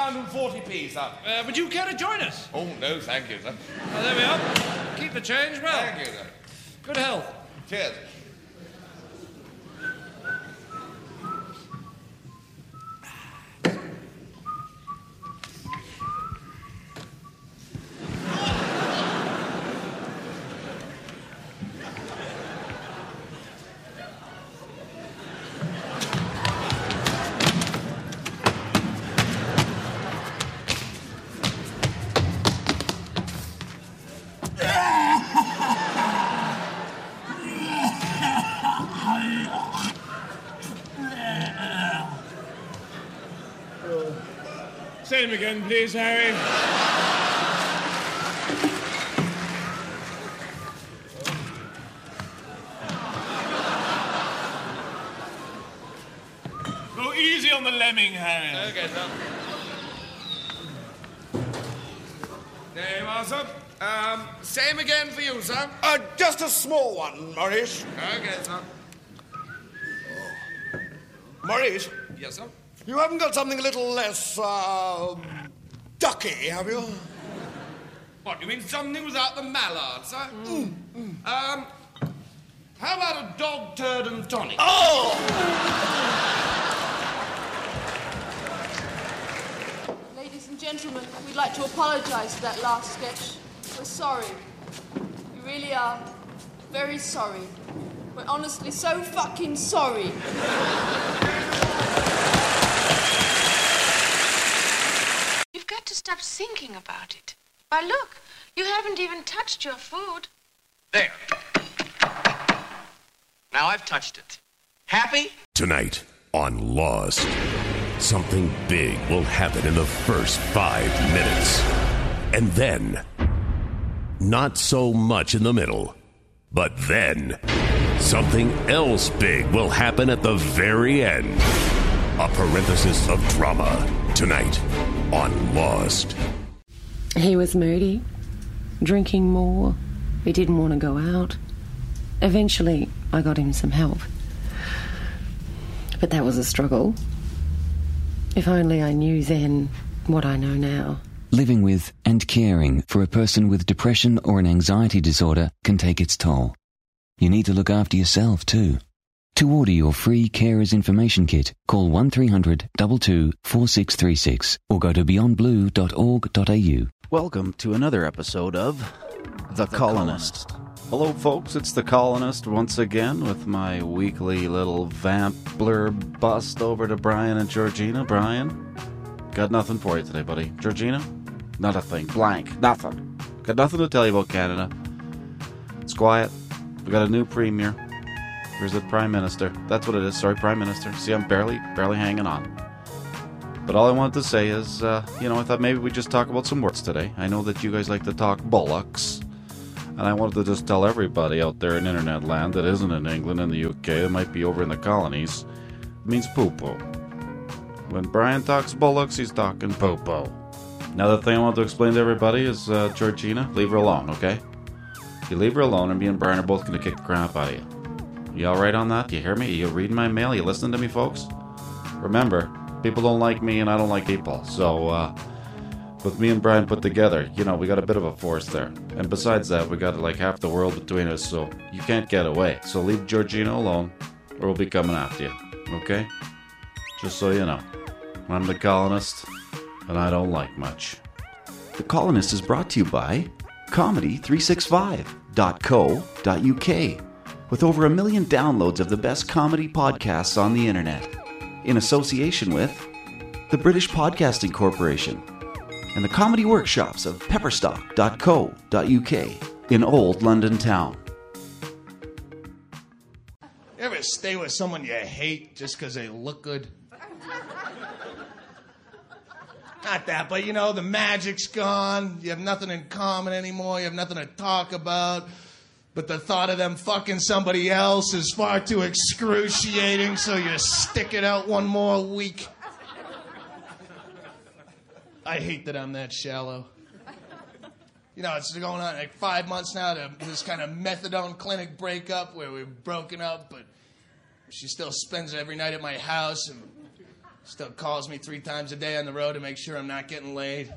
£1.40, sir. Would you care to join us? Oh, no, thank you, sir. There we are. Keep the change well. Thank you, sir. Good health. Cheers. Say him again, please, Harry. Go easy on the lemming, Harry. Okay, sir. There you are, sir. Same again for you, sir. Just a small one, Maurice. Okay, sir. Maurice, Yes, sir. you haven't got something a little less, ducky, have you? What, you mean something without the mallard, sir? How about a dog turd and tonic? Oh! Ladies and gentlemen, we'd like to apologise for that last sketch. We're sorry. We really are very sorry. We're honestly so fucking sorry. You've got to stop thinking about it. Why, look, you haven't even touched your food. There. Now I've touched it. Happy? Tonight on Lost, something big will happen in the first 5 minutes. And then, not so much in the middle. But then, something else big will happen at the very end. A parenthesis of drama. Tonight on Lost. He was moody, drinking more. He didn't want to go out. Eventually, I got him some help. But that was a struggle. If only I knew then what I know now. Living with and caring for a person with depression or an anxiety disorder can take its toll. You need to look after yourself too. To order your free Carers Information Kit, call 1300 22 4636 or go to beyondblue.org.au. Welcome to another episode of The Colonist. Hello folks, it's The Colonist once again with my weekly little vamp blurb bust over to Brian and Georgina. Brian, got nothing for you today, buddy. Georgina, not a thing. Blank. Nothing. Got nothing to tell you about Canada. It's quiet. We got a new premier. Or is it Prime Minister? That's what it is. Sorry, Prime Minister. See, I'm barely hanging on. But all I wanted to say is, I thought maybe we'd just talk about some words today. I know that you guys like to talk bollocks. And I wanted to just tell everybody out there in internet land that isn't in England and the UK, that might be over in the colonies, it means poo-poo. When Brian talks bollocks, he's talking poo-poo. Another thing I want to explain to everybody is, Georgina, leave her alone, okay? You leave her alone and me and Brian are both going to kick the crap out of you. You alright on that? You hear me? You reading my mail? You listening to me, folks? Remember, people don't like me and I don't like people. So, with me and Brian put together, we got a bit of a force there. And besides that, we got like half the world between us, so you can't get away. So leave Georgina alone, or we'll be coming after you. Okay? Just so you know. I'm the Colonist, and I don't like much. The Colonist is brought to you by Comedy365.co.uk, with over 1 million downloads of the best comedy podcasts on the internet, in association with the British Podcasting Corporation and the comedy workshops of pepperstock.co.uk in Old London Town. You ever stay with someone you hate just because they look good? Not that, but the magic's gone. You have nothing in common anymore. You have nothing to talk about. But the thought of them fucking somebody else is far too excruciating, so you stick it out one more week. I hate that I'm that shallow. It's going on like 5 months now to this kind of methadone clinic breakup where we've broken up, but she still spends every night at my house, and Still calls me 3 times a day on the road to make sure I'm not getting laid.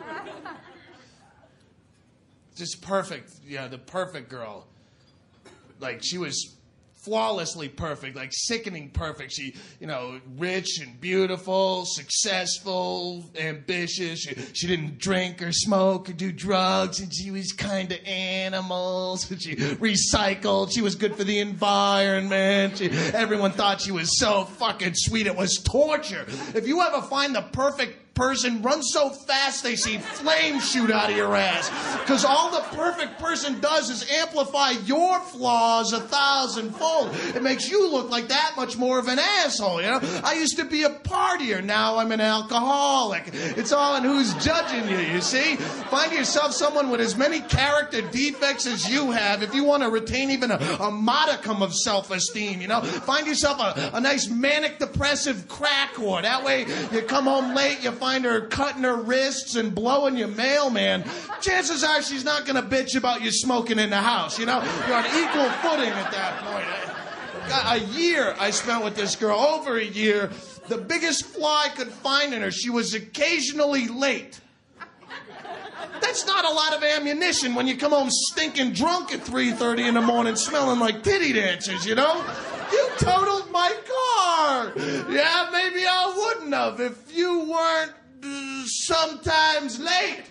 Just perfect, the perfect girl. Like, she was flawlessly perfect, like sickening perfect. She, rich and beautiful, successful, ambitious. She didn't drink or smoke or do drugs, and she was kind of animals. And she recycled. She was good for the environment. Everyone thought she was so fucking sweet. It was torture. If you ever find the perfect person, run so fast they see flames shoot out of your ass. Because all the perfect person does is amplify your flaws 1,000-fold. It makes you look like that much more of an asshole, I used to be a partier. Now I'm an alcoholic. It's all in who's judging you see? Find yourself someone with as many character defects as you have if you want to retain even a modicum of self-esteem, Find yourself a nice manic-depressive crack whore. That way you come home late, you find her cutting her wrists and blowing your mailman. Chances are she's not going to bitch about you smoking in the house, You're on equal footing at that point. A year I spent with this girl, over a year. The biggest flaw I could find in her, she was occasionally late. That's not a lot of ammunition when you come home stinking drunk at 3:30 in the morning smelling like titty dancers, You totaled my car. Yeah, maybe I wouldn't have if you weren't sometimes late.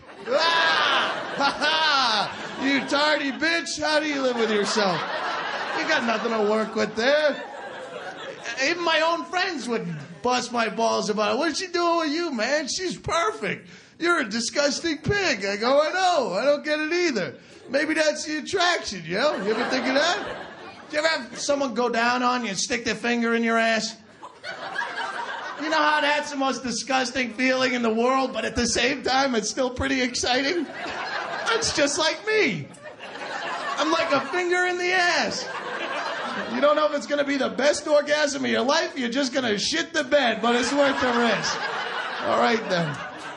You tardy bitch. How do you live with yourself? You got nothing to work with there. Even my own friends would bust my balls about it. What's she doing with you, man? She's perfect. You're a disgusting pig. I go, I know. I don't get it either. Maybe that's the attraction, You ever think of that? Do you ever have someone go down on you and stick their finger in your ass? You know how that's the most disgusting feeling in the world, but at the same time, it's still pretty exciting? That's just like me. I'm like a finger in the ass. You don't know if it's going to be the best orgasm of your life. You're just going to shit the bed, but it's worth the risk. All right, then.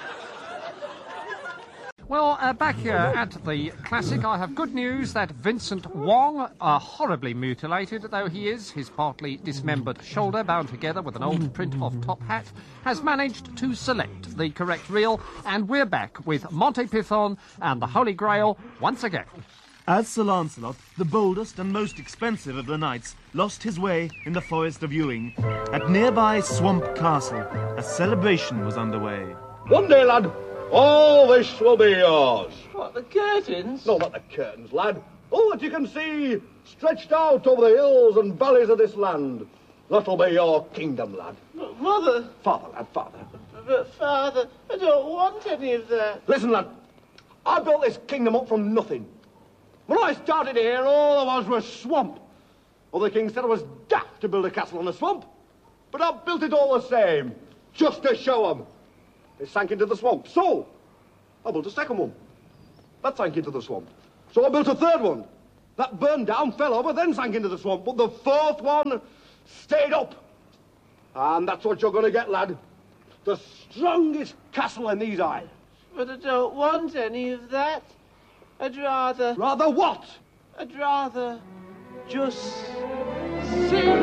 Well, back here at the Classic, I have good news that Vincent Wong, horribly mutilated though he is, his partly dismembered shoulder bound together with an old print-off top hat, has managed to select the correct reel, and we're back with Monty Python and the Holy Grail once again. As Sir Lancelot, the boldest and most expensive of the knights, lost his way in the Forest of Ewing, at nearby Swamp Castle, a celebration was underway. One day, lad, all this will be yours. What, the curtains? No, not the curtains, lad. All that you can see stretched out over the hills and valleys of this land. That'll be your kingdom, lad. But, Mother... Father, lad, father. But, Father, I don't want any of that. Listen, lad. I built this kingdom up from nothing. When I started here, all there was swamp. Well, the king said I was daft to build a castle on a swamp. But I built it all the same, just to show them. It sank into the swamp. So, I built a second one. That sank into the swamp. So I built a third one. That burned down, fell over, then sank into the swamp. But the fourth one stayed up. And that's what you're going to get, lad. The strongest castle in these islands. But I don't want any of that. I'd rather... Rather what? I'd rather just sing.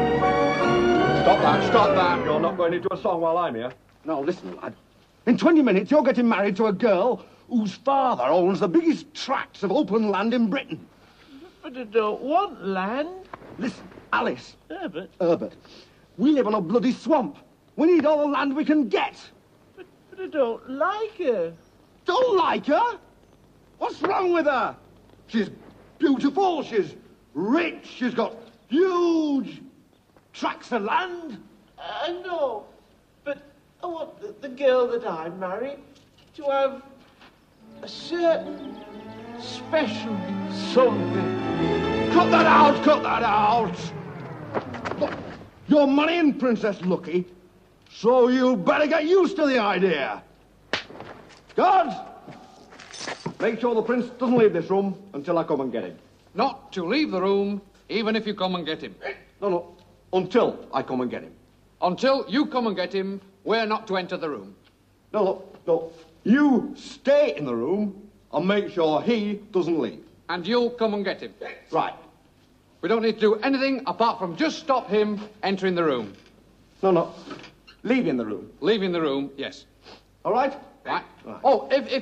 Stop that. You're not going into a song while I'm here. Now, listen, lad. In 20 minutes, you're getting married to a girl whose father owns the biggest tracts of open land in Britain. But I don't want land. Listen, Alice. Herbert. We live on a bloody swamp. We need all the land we can get. But I don't like her. Don't like her? What's wrong with her? She's beautiful, she's rich, she's got huge tracts of land. I know, but I want the girl that I marry to have a certain special something. Cut that out, cut that out! Look, you're marrying Princess Lucky, so you better get used to the idea. Guards! Make sure the prince doesn't leave this room until I come and get him. Not to leave the room, even if you come and get him. No, until I come and get him. Until you come and get him, we're not to enter the room. No. You stay in the room and make sure he doesn't leave. And you'll come and get him. Right. We don't need to do anything apart from just stop him entering the room. No. leaving the room. Leaving the room, yes. All right? Right. Oh, if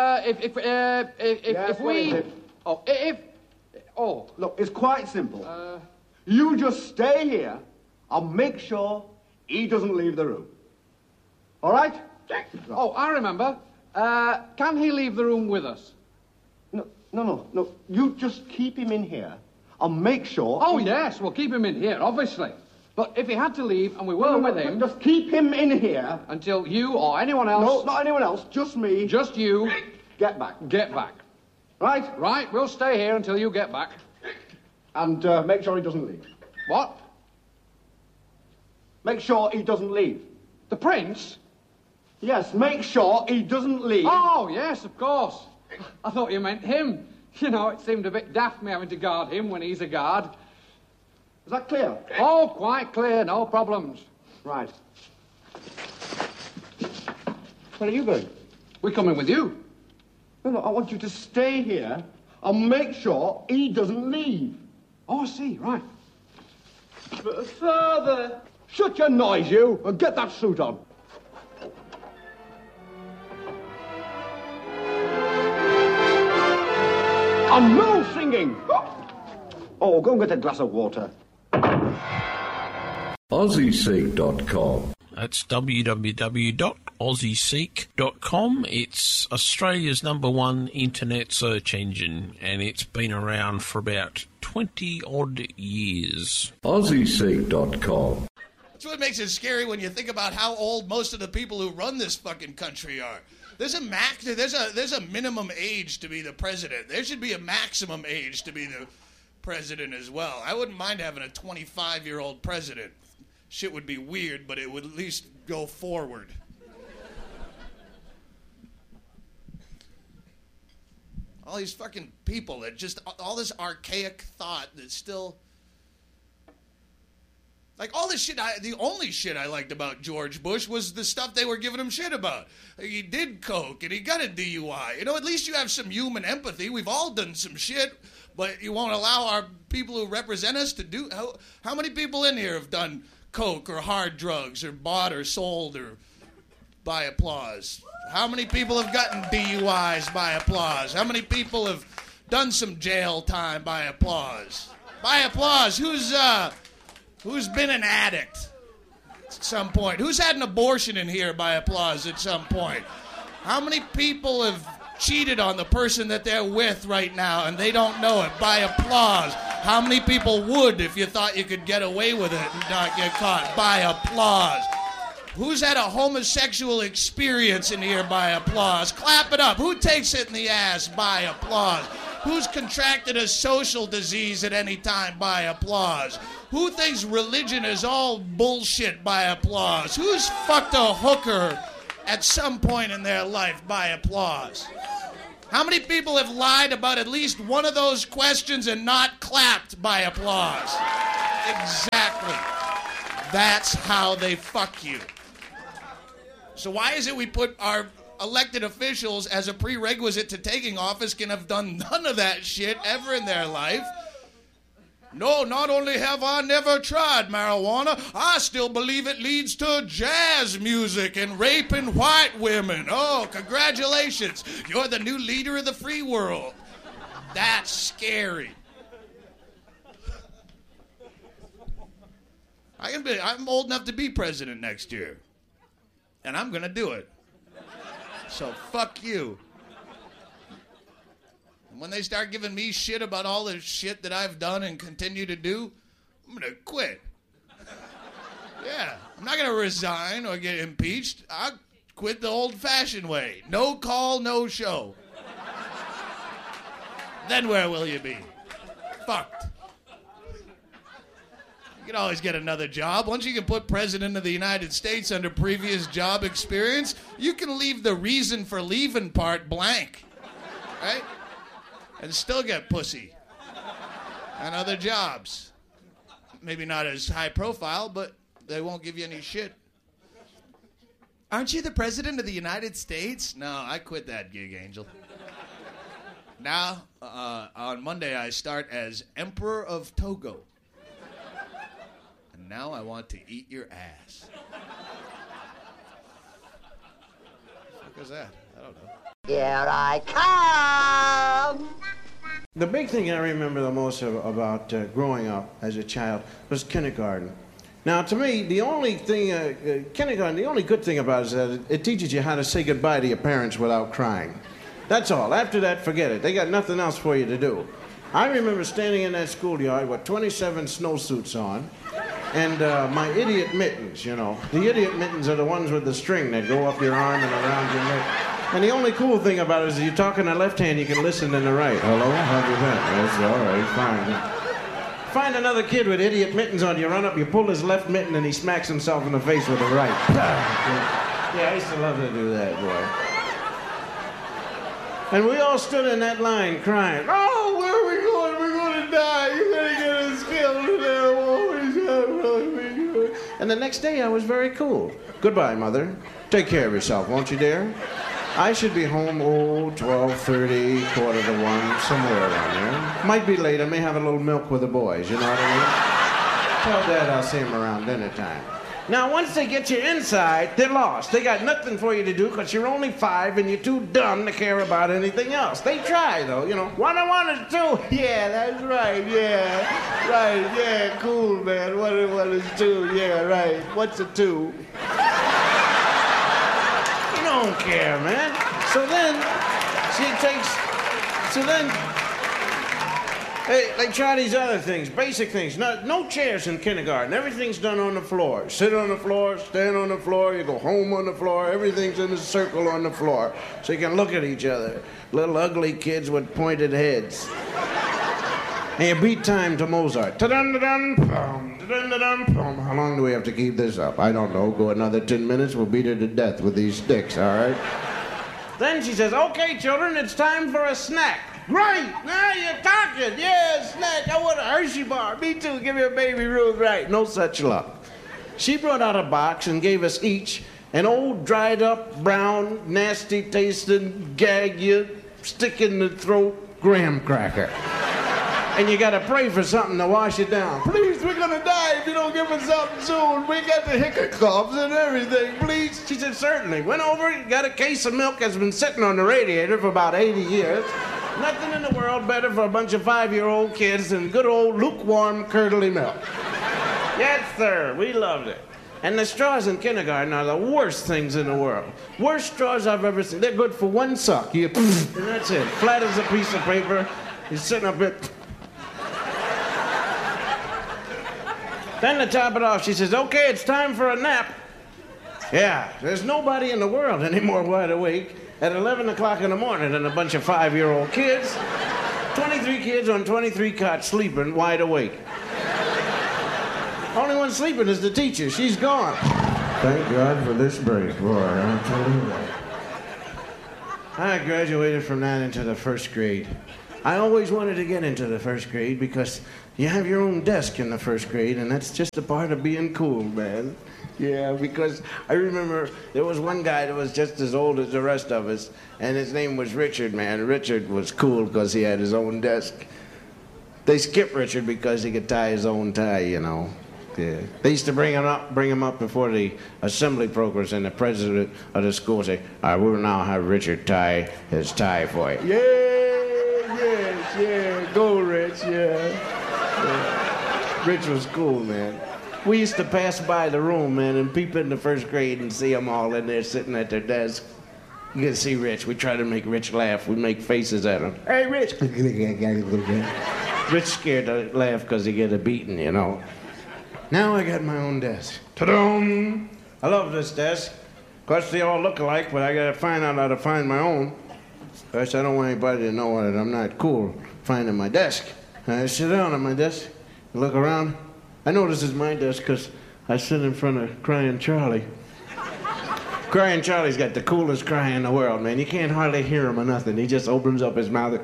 what is we... it? Oh, Look, it's quite simple. You just stay here and make sure he doesn't leave the room. All right? Oh, I remember. Can he leave the room with us? No. You just keep him in here and make sure... Oh, yes, we'll keep him in here, obviously. But if he had to leave and we were with him... Just keep him in here. Until you or anyone else... No, not anyone else, just me. Just you. Get back. Get back. Right? Right, we'll stay here until you get back. And make sure he doesn't leave. What? Make sure he doesn't leave. The prince? Yes, make sure he doesn't leave. Oh, yes, of course. I thought you meant him. You know, it seemed a bit daft me having to guard him when he's a guard. Is that clear? Oh, quite clear, no problems. Right. Where are you going? We're coming with you. No, I want you to stay here and make sure he doesn't leave. Oh, I see, right. But Father! Shut your noise, you, and get that suit on. And no singing! Oh, go and get a glass of water. AussieSeek.com. That's www.aussieseek.com. It's Australia's #1 internet search engine, and it's been around for about 20-odd years. AussieSeek.com. That's what makes it scary when you think about how old most of the people who run this fucking country are. There's a minimum age to be the president. There should be a maximum age to be the president as well. I wouldn't mind having a 25-year-old president. Shit would be weird, but it would at least go forward. All these fucking people that just, all this archaic thought that still... Like, all this shit, the only shit I liked about George Bush was the stuff they were giving him shit about. Like, he did coke, and he got a DUI. You know, at least you have some human empathy. We've all done some shit, but you won't allow our people who represent us to do... How many people in here have done coke or hard drugs or bought or sold or by applause? How many people have gotten DUIs by applause? How many people have done some jail time by applause? By applause, who's been an addict at some point? Who's had an abortion in here by applause at some point? How many people have cheated on the person that they're with right now and they don't know it by applause? How many people would if you thought you could get away with it and not get caught by applause? Who's had a homosexual experience in here by applause? Clap it up. Who takes it in the ass by applause? Who's contracted a social disease at any time by applause? Who thinks religion is all bullshit by applause? Who's fucked a hooker at some point in their life by applause? How many people have lied about at least one of those questions and not clapped by applause? Exactly. That's how they fuck you. So why is it we put our elected officials as a prerequisite to taking office can have done none of that shit ever in their life? No, not only have I never tried marijuana, I still believe it leads to jazz music and raping white women. Oh, congratulations. You're the new leader of the free world. That's scary. I'm old enough to be president next year. And I'm going to do it. So fuck you. When they start giving me shit about all the shit that I've done and continue to do, I'm going to quit. Yeah, I'm not going to resign or get impeached. I'll quit the old-fashioned way. No call, no show. Then where will you be? Fucked. You can always get another job. Once you can put President of the United States under previous job experience, you can leave the reason for leaving part blank. Right? And still get pussy and other jobs. Maybe not as high profile, but they won't give you any shit. Aren't you the president of the United States? No, I quit that gig, Angel. Now, on Monday, I start as Emperor of Togo. And now I want to eat your ass. fuck is that? I don't know. Here I come! The big thing I remember the most about growing up as a child was kindergarten. Now, to me, the only thing, kindergarten, the only good thing about it is that it teaches you how to say goodbye to your parents without crying. That's all. After that, forget it. They got nothing else for you to do. I remember standing in that schoolyard with 27 snowsuits on and my idiot mittens, you know. The idiot mittens are the ones with the string that go up your arm and around your neck. And the only cool thing about it is you talk in the left hand, you can listen in the right. Hello? How'd you been? That's all right, fine. Find another kid with idiot mittens on, you run up, you pull his left mitten, and he smacks himself in the face with the right. Yeah, I used to love to do that, boy. And we all stood in that line crying. Oh, where are we going? We're going to die. You're going to get us killed in there. And the next day I was very cool. Goodbye, Mother. Take care of yourself, won't you, dear? I should be home, 12:30, 1:45, somewhere around there. Might be late. I may have a little milk with the boys, you know what I mean? Tell Dad I'll see him around dinner time. Now, once they get you inside, they're lost. They got nothing for you to do because you're only 5 and you're too dumb to care about anything else. They try, though, you know. 1 and 1 is 2. Yeah, that's right, yeah. Right, yeah, cool, man. 1 and 1 is 2. Yeah, right. What's a 2? You don't care, man. So then, they try these other things, basic things. No chairs in kindergarten. Everything's done on the floor. Sit on the floor, stand on the floor, you go home on the floor. Everything's in a circle on the floor so you can look at each other. Little ugly kids with pointed heads. And you beat time to Mozart. Ta-dun-da-dun, pum, ta-dun-da-dun, pum. How long do we have to keep this up? I don't know. Go another 10 minutes, we'll beat her to death with these sticks, all right? Then she says, okay, children, it's time for a snack. Great! Now you're talking. Yeah, snack. I want a Hershey bar. Me too. Give me a Baby Ruth. Right. No such luck. She brought out a box and gave us each an old, dried up, brown, nasty tasting, gag you, stick in the throat graham cracker. And you gotta pray for something to wash it down. Please, we're gonna die if you don't give us something soon. We got the hiccups and everything. Please. She said, certainly. Went over, got a case of milk that's been sitting on the radiator for about 80 years. Nothing in the world better for a bunch of 5-year-old kids than good old lukewarm, curdly milk. Yes, sir. We loved it. And the straws in kindergarten are the worst things in the world. Worst straws I've ever seen. They're good for one suck. And that's it. Flat as a piece of paper. You're sitting up here. Then to top it off, she says, okay, it's time for a nap. Yeah, there's nobody in the world anymore wide awake at 11 o'clock in the morning than a bunch of 5-year-old kids. 23 kids on 23 cots sleeping wide awake. Only one sleeping is the teacher. She's gone. Thank God for this break, boy. I'll tell you that. I graduated from that into the first grade. I always wanted to get into the first grade because you have your own desk in the first grade, and that's just a part of being cool, man. Yeah, because I remember there was one guy that was just as old as the rest of us, and his name was Richard, man. Richard was cool because he had his own desk. They skipped Richard because he could tie his own tie, you know. Yeah. They used to bring him up before the assembly programs, and the president of the school say, "I will now have Richard tie his tie for you." Yeah, go Rich, yeah. Rich was cool, man. We used to pass by the room, man, and peep in the first grade and see them all in there sitting at their desk. You can see Rich. We try to make Rich laugh. We make faces at him. Hey, Rich. Rich scared to laugh because he get a beating, you know. Now I got my own desk. Ta-dum! I love this desk. Of course, they all look alike, but I got to find out how to find my own. First, I don't want anybody to know that I'm not cool finding my desk. I sit down on my desk and look around. I know this is my desk because I sit in front of Crying Charlie. Crying Charlie's got the coolest cry in the world, man. You can't hardly hear him or nothing. He just opens up his mouth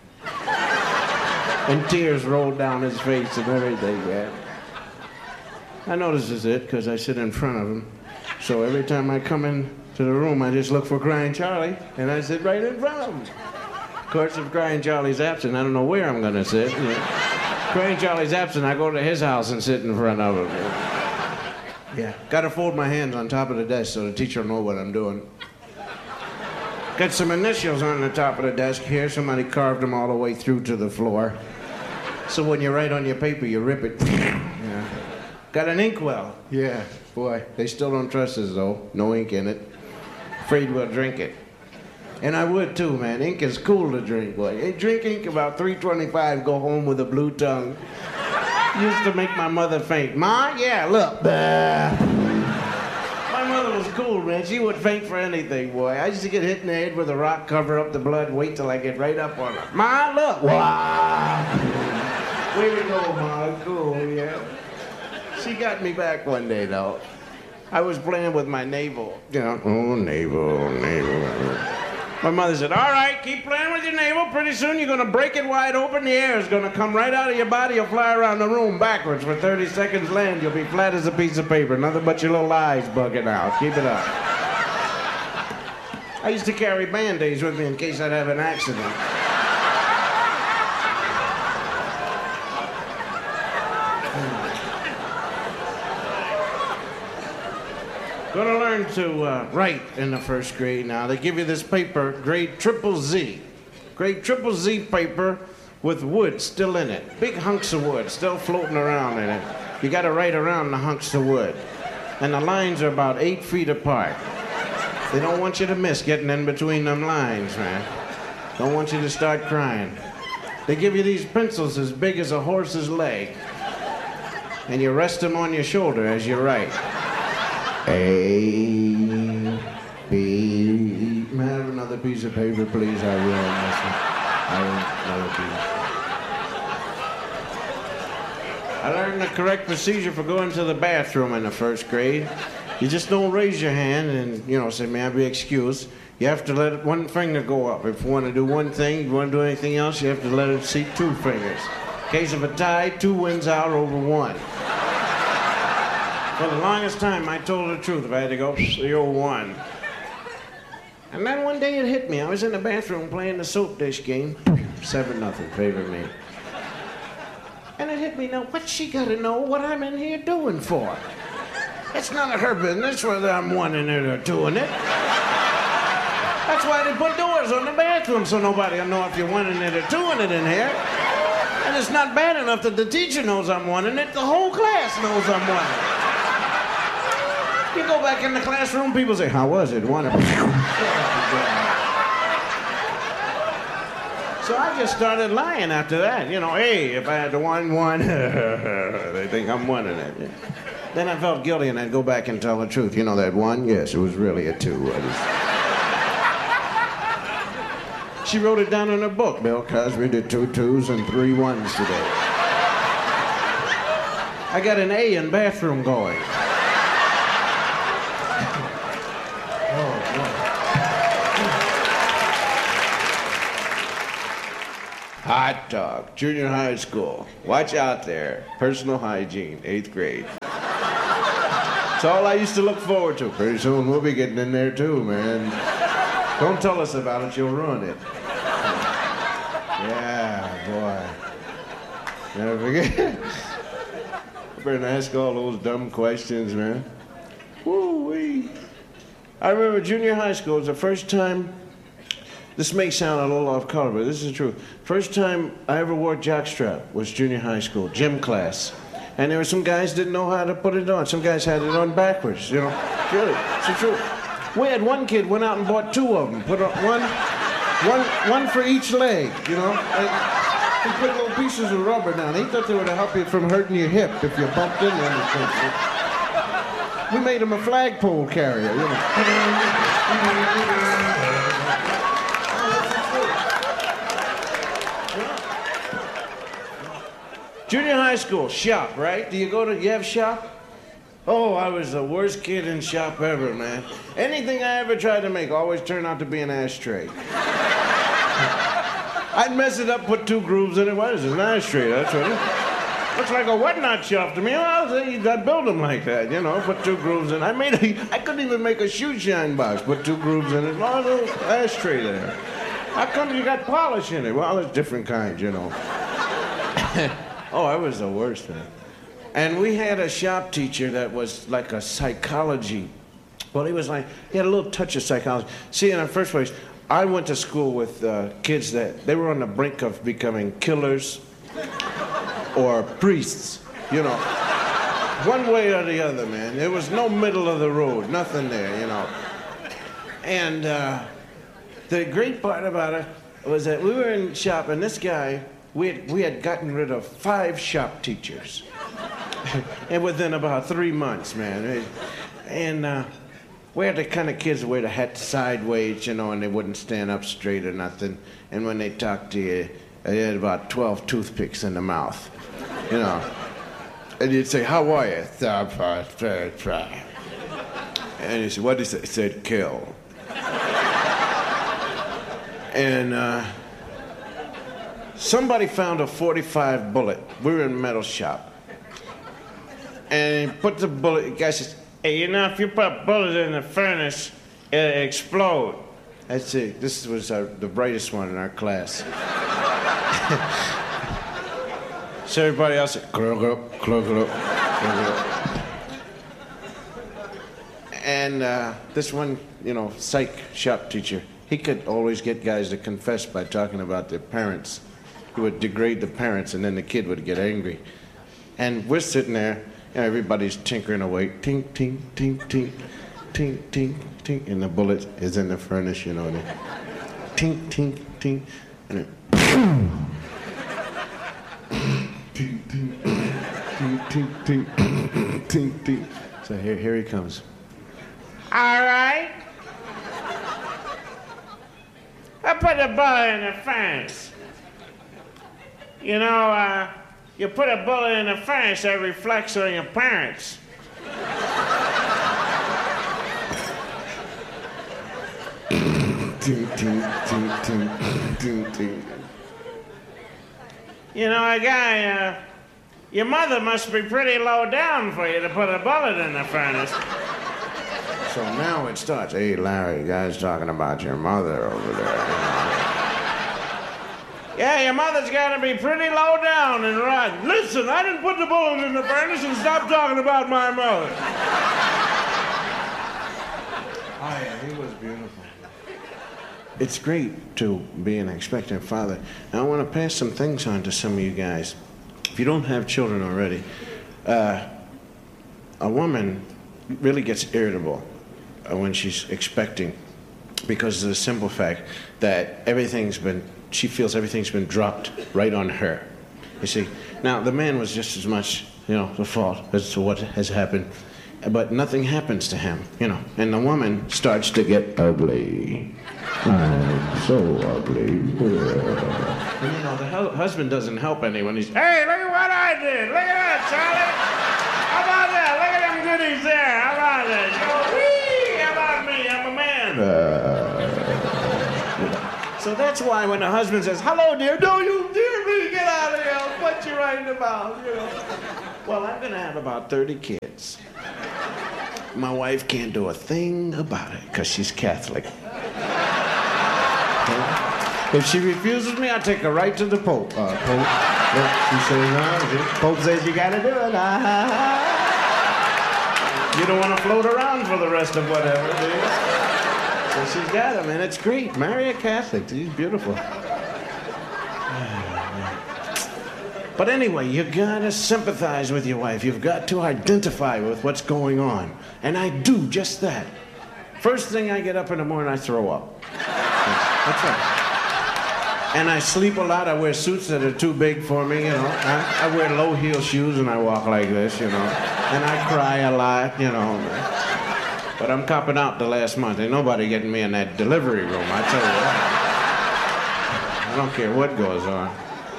and tears roll down his face and everything, man. I know this is it because I sit in front of him. So every time I come into the room, I just look for Crying Charlie, and I sit right in front of him. Of course, if Crying Charlie's absent, I don't know where I'm going to sit. You know. Crying Charlie's absent, I go to his house and sit in front of him. Yeah, got to fold my hands on top of the desk so the teacher will know what I'm doing. Got some initials on the top of the desk here. Somebody carved them all the way through to the floor. So when you write on your paper, you rip it. Yeah. Got an inkwell. Yeah, boy, they still don't trust us, though. No ink in it. Afraid we'll drink it. And I would, too, man. Ink is cool to drink, boy. Hey, drink ink about 3:25, go home with a blue tongue. Used to make my mother faint. Ma, yeah, look. My mother was cool, man. She would faint for anything, boy. I used to get hit in the head with a rock, cover up the blood, wait till I get right up on her. Ma, look. Wow. Way to go, Ma. Cool, yeah. She got me back one day, though. I was playing with my navel. You know, oh, navel. My mother said, all right, keep playing with your navel. Pretty soon you're going to break it wide open. The air is going to come right out of your body. You'll fly around the room backwards. For 30 seconds, land. You'll be flat as a piece of paper. Nothing but your little eyes bugging out. Keep it up. I used to carry Band-Aids with me in case I'd have an accident. Gonna learn to write in the first grade now. They give you this paper, grade triple Z. Grade triple Z paper with wood still in it. Big hunks of wood still floating around in it. You gotta write around the hunks of wood. And the lines are about 8 feet apart. They don't want you to miss getting in between them lines, man. Don't want you to start crying. They give you these pencils as big as a horse's leg. And you rest them on your shoulder as you write. A, B. May I have another piece of paper, please? I will. I want another piece. I learned the correct procedure for going to the bathroom in the first grade. You just don't raise your hand and, say, may I be excused? You have to let one finger go up. If you want to do one thing, you want to do anything else, you have to let it see 2 fingers. In case of a tie, 2 wins out over 1. For the longest time, I told the truth. If I had to go, you're 1. And then one day it hit me. I was in the bathroom playing the soap dish game. 7-0, favor me. And it hit me, now, what's she got to know what I'm in here doing for? It's none of her business whether I'm 1 in it or 2 in it. That's why they put doors on the bathroom so nobody will know if you're 1 in it or 2 in it in here. And it's not bad enough that the teacher knows I'm 1 in it. The whole class knows I'm 1 in it. You go back in the classroom, people say, how was it? 1 in it. So I just started lying after that. Hey, if I had to 1, they think I'm 1 in it. Then I felt guilty and I'd go back and tell the truth. That 1? Yes, it was really a 2. She wrote it down in her book. Bill Cosby did 2 2s and 3 1s today. I got an A in bathroom going. Hot dog, junior high school. Watch out there. Personal hygiene, 8th grade. It's all I used to look forward to. Pretty soon we'll be getting in there too, man. Don't tell us about it, you'll ruin it. Yeah, boy. Never forget. I better ask all those dumb questions, man. Woo-wee. I remember junior high school was the first time. This may sound a little off color, but this is true. First time I ever wore jockstrap was junior high school, gym class. And there were some guys didn't know how to put it on. Some guys had it on backwards, Really, it's true. We had one kid went out and bought 2 of them. Put on one for each leg, And he put little pieces of rubber down. He thought they would help you from hurting your hip if you bumped into anything. We made him a flagpole carrier, Junior high school, shop, right? Do you have shop? Oh, I was the worst kid in shop ever, man. Anything I ever tried to make always turned out to be an ashtray. I'd mess it up, put 2 grooves in it. What is it? An ashtray, that's what it is. Looks like a whatnot shop to me. I built them like that, put 2 grooves in. I couldn't even make a shoe shine box, put 2 grooves in it. Oh, a little ashtray there. How come you got polish in it? Well, it's different kinds, Oh, I was the worst, man. And we had a shop teacher that was like a psychology. Well, he had a little touch of psychology. See, in the first place, I went to school with kids that they were on the brink of becoming killers or priests, you know. One way or the other, man. There was no middle of the road, nothing there, you know. And the great part about it was that we were in shop, and this guy, we had gotten rid of 5 shop teachers. And within about 3 months, man. And we had the kind of kids that wear the hat sideways, you know, and they wouldn't stand up straight or nothing. And when they talked to you, they had about 12 toothpicks in the mouth, you know. And you'd say, how are you? And he said, what is it? He said, kill. And somebody found a .45 bullet. We were in a metal shop. And he put the bullet, the guy says, hey, you know, if you put a bullet in the furnace, it'll explode. That's it. This was the brightest one in our class. So everybody else said, clog it up, clog it up, clog it up. And this one, you know, psych shop teacher, he could always get guys to confess by talking about their parents. He would degrade the parents, and then the kid would get angry. And we're sitting there, you know, everybody's tinkering away, tink, tink, tink, tink, tink, tink, tink, and the bullet is in the furnace, you know, and tink, tink, tink, and it tink, tink, tink, tink, tink, tink, tink. So here he comes. All right. I put a bullet in the furnace. You know, you put a bullet in the furnace that reflects on your parents. Ting, ting, ting, ting, ting, ting. You know, a guy, your mother must be pretty low down for you to put a bullet in the furnace. So now it starts. Hey, Larry, the guy's talking about your mother over there. Yeah, your mother's got to be pretty low down and rotten. Listen, I didn't put the bullet in the furnace, and stop talking about my mother. Oh, yeah, he was beautiful. It's great to be an expectant father. Now, I want to pass some things on to some of you guys. If you don't have children already, a woman really gets irritable when she's expecting because of the simple fact that she feels everything's been dropped right on her. You see, now the man was just as much, you know, the fault as to what has happened, but nothing happens to him, you know, and the woman starts to get ugly. I'm so ugly. And, you know, the husband doesn't help anyone. He's, hey, look at what I did. Look at that, Charlie. How about that? Look at them goodies there. How about that? You go, wee, how about me? I'm a man. So that's why when the husband says, hello, dear, don't you dare me, get out of here, I'll put you right in the mouth, you know. Well, I'm going to have about 30 kids. My wife can't do a thing about it because she's Catholic. Okay? If she refuses me, I take her right to the Pope. Pope, she says, no. Pope says you got to do it. You don't want to float around for the rest of whatever, do you? So she's got him, and it's great. Marry a Catholic. She's beautiful. But anyway, you gotta sympathize with your wife. You've got to identify with what's going on. And I do just that. First thing I get up in the morning, I throw up. That's right. And I sleep a lot. I wear suits that are too big for me, you know. I wear low-heel shoes and I walk like this, you know. And I cry a lot, you know. But I'm copping out the last month. Ain't nobody getting me in that delivery room, I tell you what. I don't care what goes on.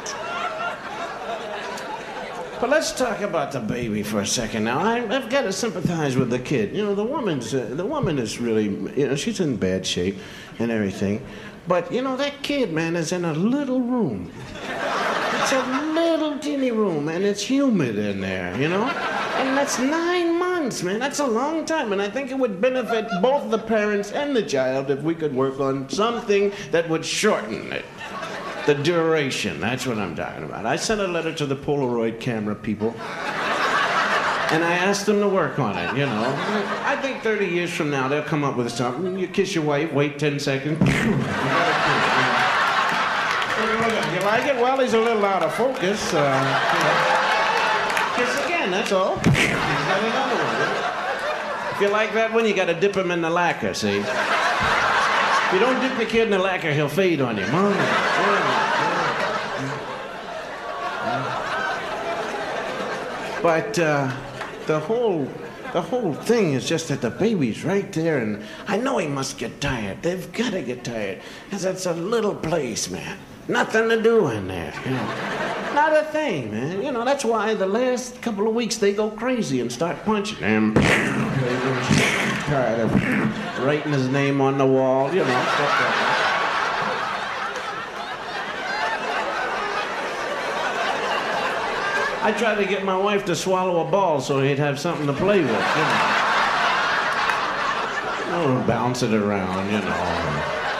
But let's talk about the baby for a second now. I've got to sympathize with the kid. You know, the woman is really, you know, she's in bad shape and everything. But, you know, that kid, man, is in a little room. It's a little teeny room, and it's humid in there, you know? And that's 9 months, man. That's a long time. And I think it would benefit both the parents and the child if we could work on something that would shorten it. The duration, that's what I'm talking about. I sent a letter to the Polaroid camera people. And I asked them to work on it, you know. I think 30 years from now, they'll come up with something. You kiss your wife, wait 10 seconds. You like it? Well, he's a little out of focus. Kiss again, that's all. He's got another one. If you like that one, you got to dip him in the lacquer, see? If you don't dip the kid in the lacquer, he'll fade on you. But the whole thing is just that the baby's right there, and I know he must get tired. They've got to get tired, because it's a little place, man. Nothing to do in there, you know. Not a thing, man. You know, that's why the last couple of weeks they go crazy and start punching him. Tired of writing his name on the wall, you know. I tried to get my wife to swallow a ball so he'd have something to play with, you know. Oh, bounce it around, you know.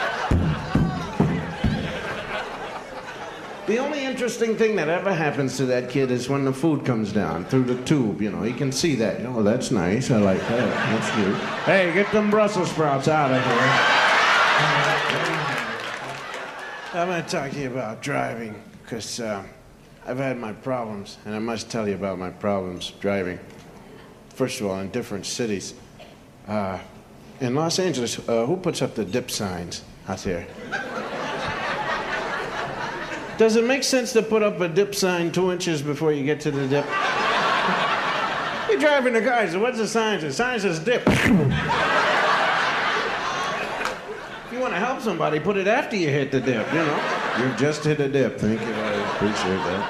The only interesting thing that ever happens to that kid is when the food comes down through the tube, you know. He can see that. Oh, that's nice. I like that. That's good. Hey, get them Brussels sprouts out of here. I'm going to talk to you about driving, because I've had my problems, and I must tell you about my problems driving. First of all, in different cities. In Los Angeles, who puts up the dip signs out there? Does it make sense to put up a dip sign 2 inches before you get to the dip? You're driving the car, so what's the sign? The sign says dip. If you want to help somebody, put it after you hit the dip, you know. You just hit a dip. Thank you. I appreciate that.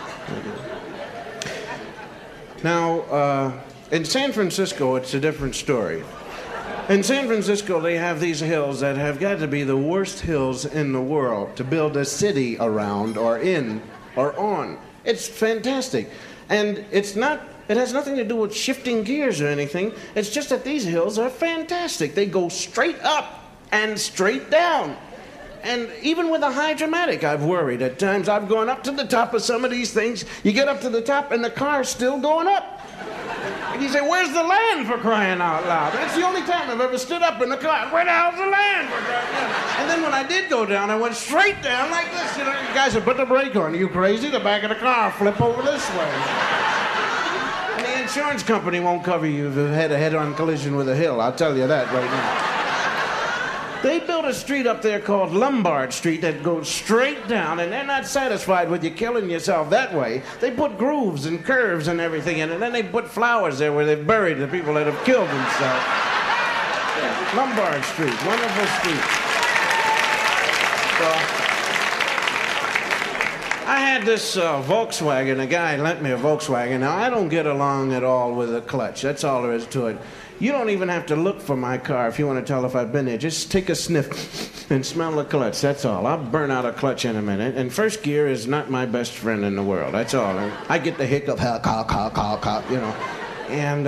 Now, in San Francisco, it's a different story. In San Francisco, they have these hills that have got to be the worst hills in the world to build a city around or in or on. It's fantastic. And it has nothing to do with shifting gears or anything. It's just that these hills are fantastic. They go straight up and straight down. And even with a high dramatic, I've worried. At times I've gone up to the top of some of these things. You get up to the top and the car's still going up. And you say, where's the land, for crying out loud? That's the only time I've ever stood up in the car. Where the hell's the land, for crying out loud? And then when I did go down, I went straight down like this. You know, you guys have put the brake on. Are you crazy? The back of the car flip over this way. And the insurance company won't cover you if you've had a head-on collision with a hill. I'll tell you that right now. They built a street up there called Lombard Street that goes straight down, and they're not satisfied with you killing yourself that way. They put grooves and curves and everything in it, and then they put flowers there where they've buried the people that have killed themselves. Yeah. Lombard Street, wonderful street. So, I had this Volkswagen. A guy lent me a Volkswagen. Now, I don't get along at all with a clutch. That's all there is to it. You don't even have to look for my car if you want to tell if I've been there. Just take a sniff and smell the clutch. That's all. I'll burn out a clutch in a minute. And first gear is not my best friend in the world. That's all. I get the hiccup, you know. And